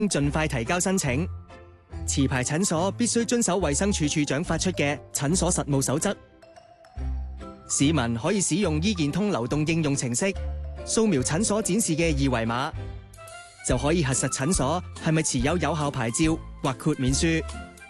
盡快提交申請。持牌診所必須遵守衛生署署長發出嘅診所實務守則。市民可以使用醫健通流動應用程式，掃描診所展示嘅二維碼，就可以核實診所係咪持有有效牌照或豁免書。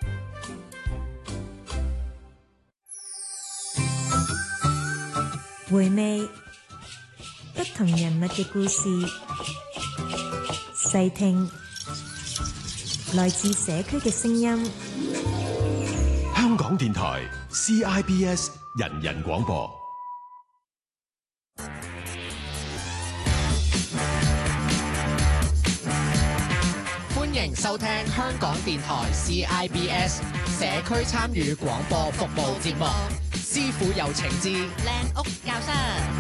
回味不同人物嘅故事，細聽來自社區嘅聲音。 香港電台 CIBS 人人廣播。 歡迎收聽香港電台 CIBS 社區參與廣播服務節目。師傅有請之靚屋教室。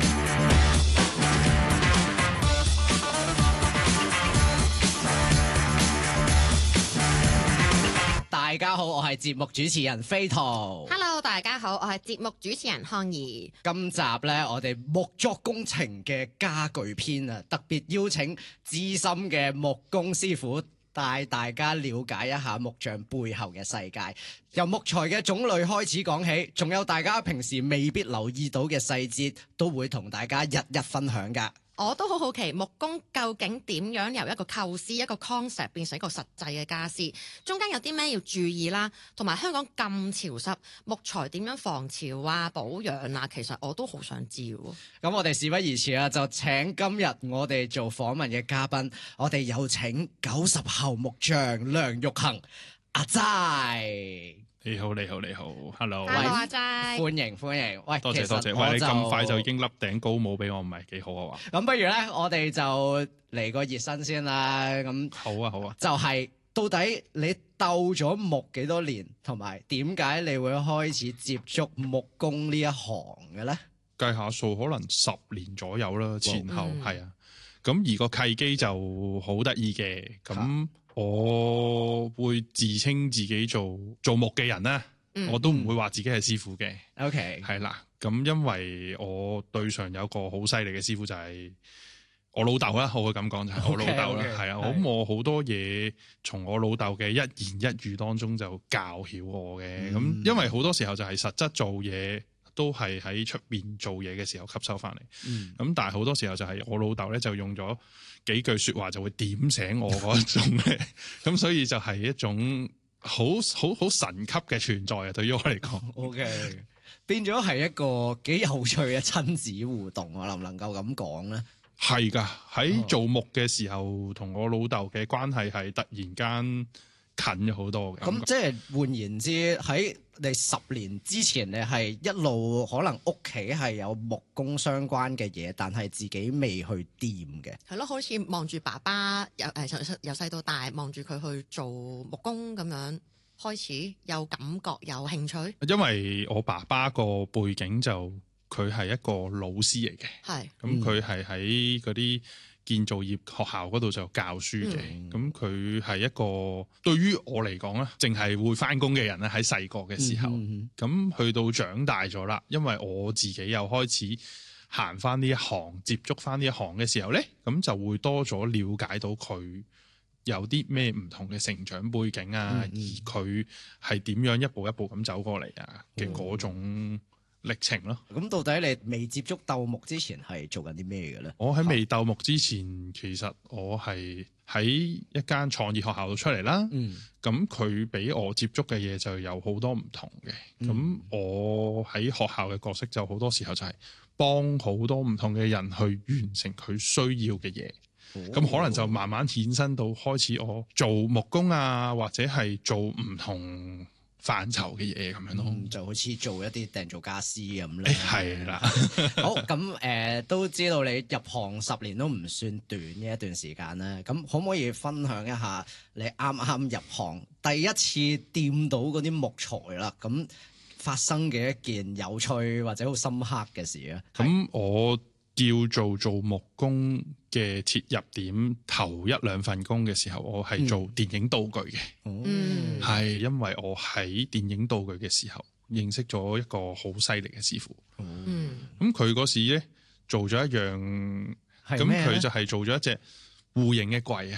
大家好，我係節目主持人飛圖。 Hello， 大家好，我係節目主持人康怡。 今集呢，我哋木作工程嘅家具篇啊，特別邀請資深嘅木工師傅帶大家了解一下木匠背後嘅世界，由木材嘅種類開始講起，仲有大家平時未必留意到嘅細節，都會同大家日日分享㗎。 我都好好奇木工究竟點樣由一個構思一個 concept 變成一個實際嘅家私，中間有啲咩要注意啦，同埋香港咁潮濕，木材點樣防潮啊、保養啊，其實我都好想知喎。 咁我哋事不宜遲啊，就請今日我哋做訪問嘅嘉賓，我哋有請90後木匠梁玉衡阿齋。 你好，Hello， 阿齋， 歡迎，喂， 多謝，喂，你咁快就已經笠頂高帽俾我，唔係幾好啊？ 咁不如咧，我哋就嚟個熱身先啦。咁好啊， 就係到底你鬥咗木幾多年，同埋點解你會開始接觸木工呢一行嘅咧？ 計下數，可能10年左右啦，前後係啊。咁而個契機就好得意嘅，咁我會自稱自己做木嘅人啦，我都唔會話自己係師傅嘅。 OK， 係啦，咁因為我對上有個好犀利嘅師傅就係我老豆啦，我會咁講就係我老豆啦，係啊，咁我好多嘢從我老豆嘅一言一語當中就教曉我嘅，咁因為好多時候就係實質做嘢。都係喺出邊做嘢嘅時候吸收翻嚟，咁但係好多時候就係我老豆咧就用咗幾句說話就會點醒我嗰種嘅，咁所以就係一種好神級嘅存在啊！對於我嚟講 ，OK， 變咗係一個幾有趣嘅親子互動，我能唔能夠咁講咧？ 係噶，喺做木嘅時候，同我老豆嘅關係係突然間近咗好多嘅。 咁即係換言之，喺你10年之前，你係一路可能屋企係有木工相關嘅嘢，但係自己未去掂嘅。 係咯，好似望住爸爸由細到大望住佢去做木工咁樣，開始有感覺有興趣。 因為我爸爸個背景就佢係一個老師嚟嘅，係咁佢係喺嗰啲建造業學校嗰度就教書嘅，咁佢係一個對於我嚟講咧，淨係會翻工嘅人咧。喺細個嘅時候，咁去到長大咗啦，因為我自己又開始行翻呢一行，接觸翻呢一行嘅時候咧，咁就會多咗了解到佢有啲咩唔同嘅成長背景啊，而佢係點樣一步一步咁走過嚟啊嘅嗰種歷程咯。 咁到底你未接觸鬥木之前係做緊啲咩嘅咧？ 我喺未鬥木之前，其實我係喺一間創業學校度出嚟啦。咁佢俾我接觸嘅嘢就有好多唔同嘅。咁我喺學校嘅角色就好多時候就係幫好多唔同嘅人去完成佢需要嘅嘢。咁可能就慢慢衍生到開始我做木工啊，或者係做唔同範疇嘅嘢咁樣咯， 就好似做一啲訂做家私咁咧。 係啦， 好咁都知道你入行10年都唔算短嘅一段時間啦。咁可唔可以分享一下你啱啱入行第一次掂到嗰啲木材啦？咁發生嘅一件有趣或者好深刻嘅事啊？ 咁我叫做木工嘅切入點，頭1-2份工嘅時候，我係做電影道具嘅。係因為我喺電影道具嘅時候認識咗一個好犀利嘅師傅。咁佢嗰時咧做咗一樣，咁佢就係做咗一隻戶型嘅櫃啊。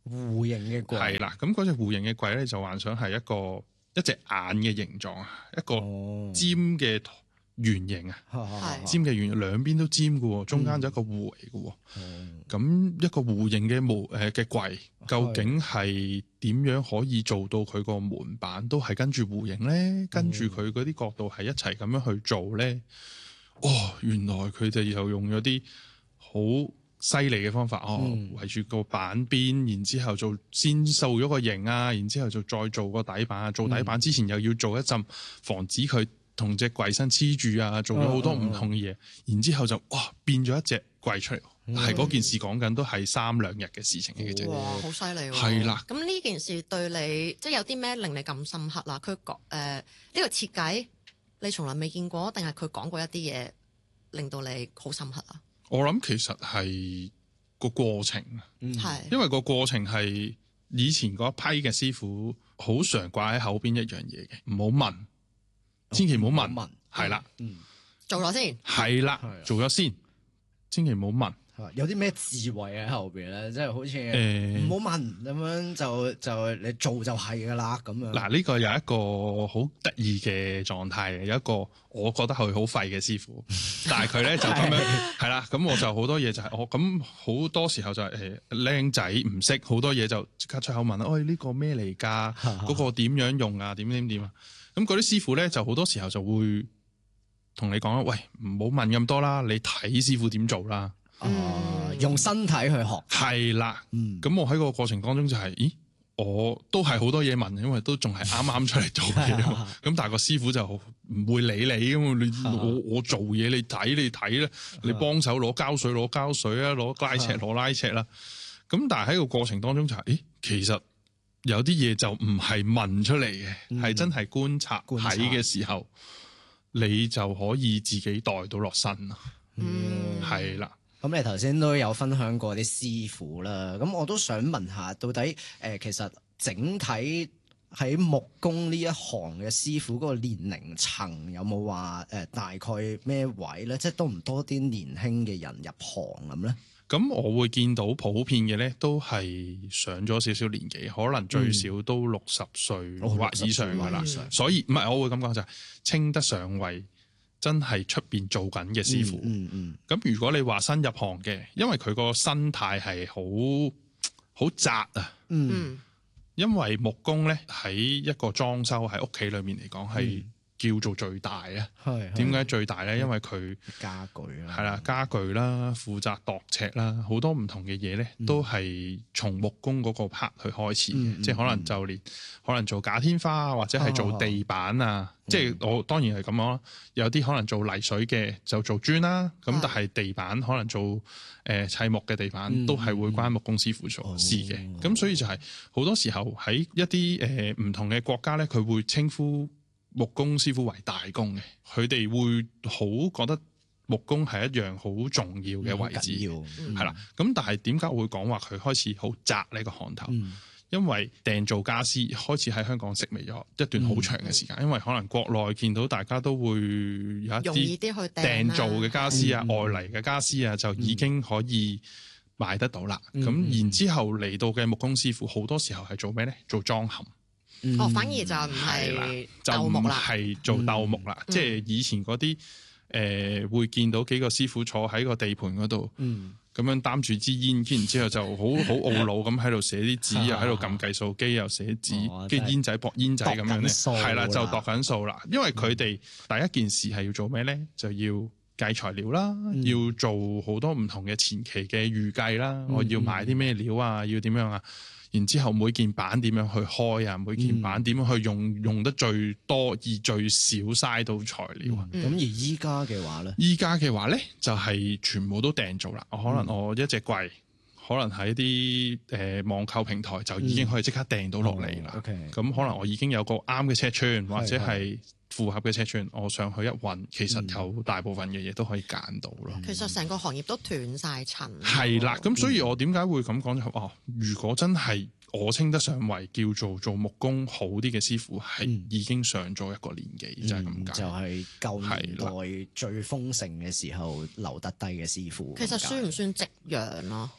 弧形嘅櫃係啦，咁嗰隻弧形嘅櫃咧就幻想係一隻眼嘅形狀啊，一個尖嘅圓形啊，尖嘅圓形兩邊都尖嘅喎，中間就一個弧嚟嘅喎。咁一個弧形嘅嘅櫃，究竟係點樣可以做到佢個門板都係跟住弧形咧？跟住佢嗰啲角度係一齊咁樣去做咧？原來佢哋又用咗啲好犀利嘅方法圍住個板邊，然之後先掃咗個形啊，然之後就再做個底板啊。做底板之前又要做一陣，防止佢同隻櫃身黐住啊，做咗好多唔同嘅嘢，然之後就變咗一隻櫃出嚟。係嗰件事講緊都係3-2日嘅事情嚟嘅啫。 哇，好犀利喎！ 係啦， 咁呢件事對你即係有啲咩令你咁深刻啦？佢講呢個設計你從來未見過，定係佢講過一啲嘢令到你好深刻啊？ 我諗其實係個過程， 係因為個過程係以前嗰一批嘅師傅好常掛喺口邊一樣嘢嘅，唔好問，千祈唔好問，係啦， 做咗先， 係啦，做咗先，千祈唔好問。 有啲咩智慧喺後邊咧？即係好似唔好問咁樣，就你做就係噶啦咁樣。嗱， 呢個有一個好得意嘅狀態嘅，有一個我覺得佢好廢嘅師傅，但係佢咧就咁樣係啦。咁我就好多嘢就係我咁好多時候就係僆仔唔識好多嘢就即刻出口問啦。呢個咩嚟㗎？嗰個點樣用啊？點啊？咁嗰啲師傅咧就好多時候就會同你講啦，喂，唔好問咁多啦，你睇師傅點做啦。 用身體去學係啦，咁我喺個過程當中就係，我都係好多嘢問，因為都仲係啱啱出嚟做嘢，咁但係個師傅就唔會理你噶嘛，我做嘢你睇咧，你幫手攞膠水啊，攞拉尺啦，咁但係喺個過程當中就係，其實有啲嘢就唔係問出嚟嘅，係真係觀察睇嘅時候，你就可以自己帶到落身啦，係啦。 咁你頭先都有分享過啲師傅啦，咁我都想問下，到底其實整體喺木工呢一行嘅師傅嗰個年齡層有冇話大概咩位咧？即係多唔多啲年輕嘅人入行咁咧？ 咁我會見到普遍嘅咧，都係上咗少少年紀，可能最少都60歲或以上噶啦。所以唔係，我會咁講就係稱得上為真係出邊做緊嘅師傅，咁如果你話新入行嘅，因為佢個生態係好窄啊，因為木工咧喺一個裝修喺屋企裏面嚟講係叫做最大啊。點解最大咧？因為佢家具啦， 係啦，家具啦，負責度尺啦，好多唔同嘅嘢咧，都係從木工嗰個 part 去開始嘅，即係可能做假天花或者係做地板啊。即係我當然係咁講啦，有啲可能做泥水嘅就做磚啦，咁但係地板可能做砌木嘅地板都係會關木工師傅做事嘅。咁所以就係好多時候喺一啲唔同嘅國家咧，佢會稱呼木工師傅為大工嘅，佢哋會好覺得木工係一樣好重要嘅位置，係啦。咁但係點解我會講話佢開始好窄呢個行頭？因為訂造家私開始喺香港式微咗一段好長嘅時間，因為可能國內見到大家都會有一啲訂造嘅家私啊、外嚟嘅家私啊，就已經可以買得到啦。咁然之後嚟到嘅木工師傅，好多時候係做咩咧？做裝嵌。 反而就唔係就唔係做鬥木啦。即係以前嗰啲會見到幾個師傅坐喺個地盤嗰度。咁樣擔住支煙，跟然之後就好懊惱咁喺度寫啲紙，又喺度撳計數機，又寫紙，跟住煙仔駁煙仔咁樣咧，係啦，就度緊數啦。因為佢哋第一件事係要做咩咧？就要計材料啦，要做好多唔同嘅前期嘅預計啦。我要買啲咩料啊？要點樣啊？然之後每件板點樣去開啊？每件板點樣去用得最多而最少嘥到材料啊？ 咁而依家嘅話咧？ 依家嘅話咧，就係全部都訂做啦。可能我一隻櫃，可能喺啲網購平台就已經可以即刻訂到落嚟啦。咁可能我已經有個啱嘅尺寸，或者係符合嘅尺寸，我上去一揾，其實有大部分嘅嘢都可以揀到咯。 其實成個行業都斷晒層。 係啦，咁所以我點解會咁講就如果真係我稱得上為叫做木工好啲嘅師傅，係已經上咗一個年紀，就係咁解。 就係舊年代最豐盛嘅時候留得低嘅師傅。 其實算唔算夕陽咯？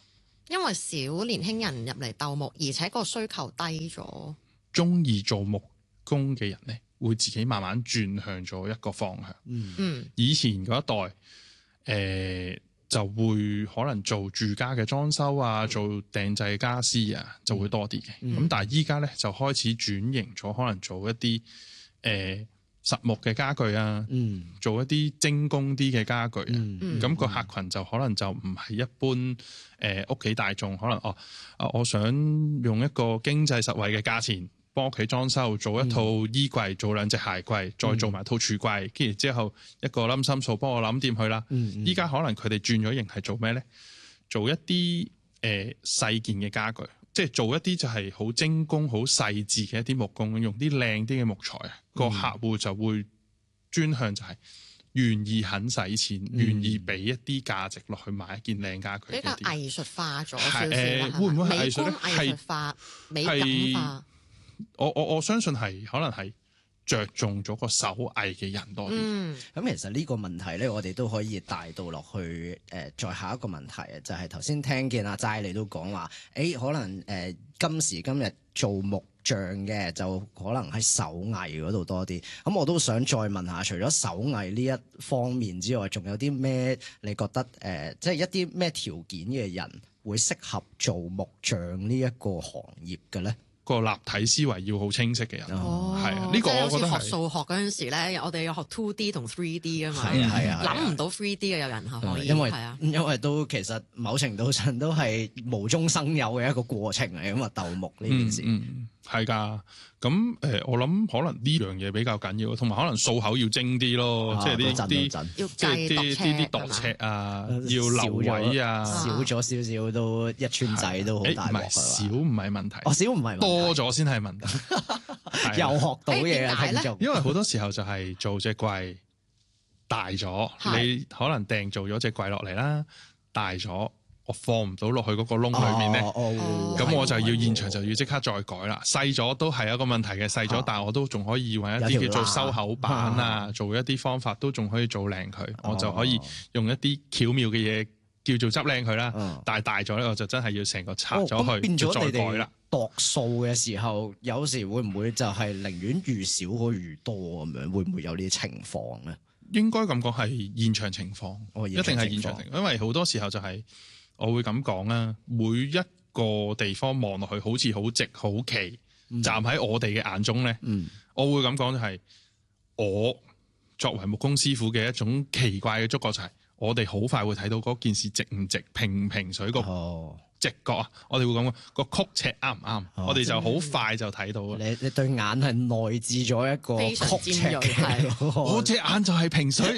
因為少年輕人入嚟鬥木，而且個需求低咗。 中意做木工嘅人咧，會自己慢慢轉向咗一個方向。以前嗰一代就會可能做住家嘅裝修啊，做訂製家私啊，就會多啲嘅。咁但係依家咧就開始轉型咗，可能做一啲實木嘅家具啊，做一啲精工啲嘅家具啊。咁個客群就可能就唔係一般屋企大眾，可能我想用一個經濟實惠嘅價錢幫屋企裝修，做一套衣櫃，做2隻鞋櫃，再做埋套櫥櫃，跟住之後一個冧心數幫我諗掂佢啦。依家可能佢哋轉咗型係做咩咧？做一啲細件嘅家具。即係做一啲就係好精工、好細緻嘅一啲木工，用啲靚啲嘅木材啊，個客戶就會專向就係願意肯使錢，願意俾一啲價值落去買一件靚家具。 比較藝術化咗少少， 會唔會係藝術咧？ 藝術化、美感化。 我相信係可能係着重咗個手藝嘅人多啲。 咁其實呢個問題咧，我哋都可以帶到落去再下一個問題啊，就係頭先聽見阿齋你都講話，可能今時今日做木匠嘅就可能喺手藝嗰度多啲。咁我都想再問下，除咗手藝呢一方面之外，仲有啲咩你覺得即係一啲咩條件嘅人會適合做木匠呢一個行業嘅咧？ 個立體思維要好清晰嘅人，係啊，呢個我覺得係。 學數學嗰陣時咧，我哋有學 2D 同 3D 噶嘛，諗唔到 3D 嘅有人可以， 因為都其實某程度上都係無中生有嘅一個過程嚟，咁啊鬥木呢件事。 係㗎，咁我諗可能呢樣嘢比較緊要，同埋可能數口要精啲咯，即係啲即係啲度尺啊，要留位啊， 少咗少少都一寸仔都好大鑊。 少唔係問題， 少唔係問題， 多咗先係問題。 又學到嘢啊！聽眾， 因為好多時候就係做隻櫃大咗，你可能訂做咗隻櫃落嚟啦，大咗。我放唔到落去嗰個窿裏面咧，咁我就要現場就要即刻再改啦。細咗都係一個問題嘅，細咗，但係我都仲可以揾一啲叫做收口板啊，做一啲方法都仲可以做靚佢，我就可以用一啲巧妙嘅嘢叫做執靚佢啦。但係大咗咧，我就真係要成個拆咗去，就再改啦。 度數嘅時候，有時會唔會就係寧願預少過預多咁樣？會唔會有呢啲情況咧？ 應該咁講係現場情況，一定係現場情況，因為好多時候就係。我會咁講啦，每一個地方望落去好似好直好奇，站喺我哋嘅眼中咧，我會咁講就係我作為木工師傅嘅一種奇怪嘅觸覺就係，我哋好快會睇到嗰件事值唔值，平唔平水個直覺啊，我哋會講個曲尺啱唔啱，我哋就好快就睇到。 你對眼係內置咗一個曲尺嘅， 我隻眼就係平水。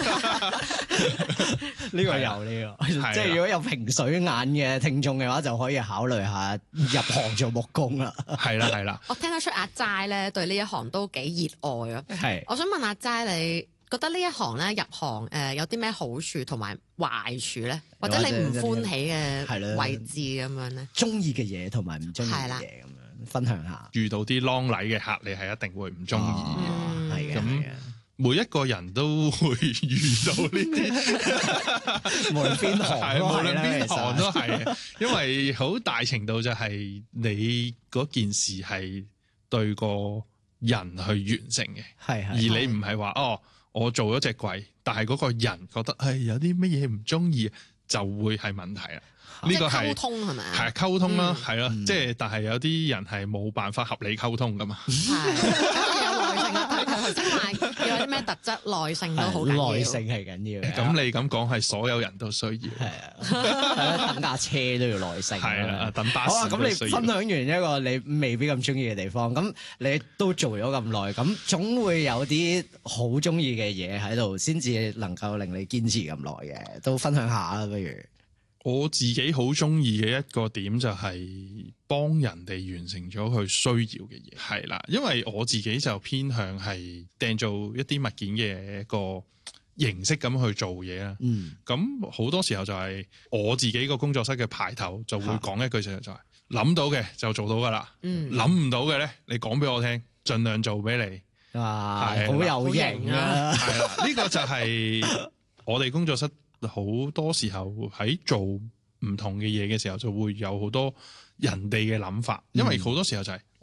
呢個有呢個，即係如果有平水眼嘅聽眾嘅話，就可以考慮下入行做木工啦。 係啦。 我聽得出阿齋咧對呢一行都幾熱愛啊。我想問阿齋，你覺得呢一行咧入行有啲咩好處同埋壞處咧？或者你唔歡喜嘅位置咁樣咧？ 中意嘅嘢同埋唔中意嘅嘢咁樣分享下。 遇到啲啷禮嘅客，你係一定會唔中意嘅。 係嘅。 每一個人都會遇到呢啲， 無論邊行都係，因為好大程度就係你嗰件事係對個人去完成嘅，而你唔係話我做咗隻櫃，但係嗰個人覺得有啲乜嘢唔中意，就會係問題啦。呢個係溝通係咪啊？ 係溝通啦，係咯，即係但係有啲人係冇辦法合理溝通噶嘛。 頭先話有啲咩特質，耐性都好緊要。 耐性係緊要。 咁你咁講係所有人都需要。 係啊，等架車都要耐性。 係啦，等巴士。 好啊，咁你分享完一個你未必咁中意嘅地方，咁你都做咗咁耐，咁總會有啲好中意嘅嘢喺度，先至能夠令你堅持咁耐嘅，都分享下啦，不如。 我自己好中意嘅一個點就係幫人哋完成咗佢需要嘅嘢，係啦，因為我自己就偏向係訂做一啲物件嘅一個形式咁去做嘢啦。咁好多時候就係我自己個工作室嘅排頭就會講一句就係諗到嘅就做到噶啦，諗唔到嘅咧你講俾我聽，盡量做俾你。 哇，好有型啊！ 係啦，呢個就係我哋工作室。好多時候喺做物唔同嘅嘢嘅時候，就會有好多人哋嘅諗法，因為好多時候就係